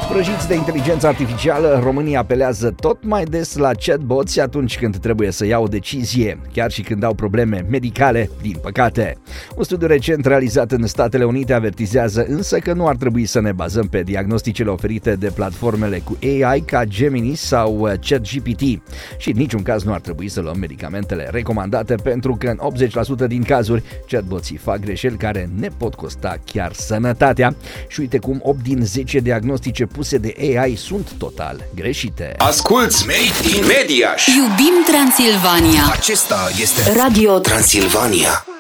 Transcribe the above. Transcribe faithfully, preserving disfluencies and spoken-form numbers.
Vrăjiți de inteligență artificială, românii apelează tot mai des la chatbots atunci când trebuie să ia o decizie, chiar și când au probleme medicale, din păcate. Un studiu recent realizat în Statele Unite avertizează însă că nu ar trebui să ne bazăm pe diagnosticele oferite de platformele cu A I ca Gemini sau ChatGPT și în niciun caz nu ar trebui să luăm medicamentele recomandate, pentru că în optzeci la sută din cazuri chatboții fac greșeli care ne pot costa chiar sănătatea. Și uite cum opt din zece diagnostice puse de A I sunt total greșite. Asculți Made in Mediaș. Iubim Transilvania. Acesta este Radio Transilvania.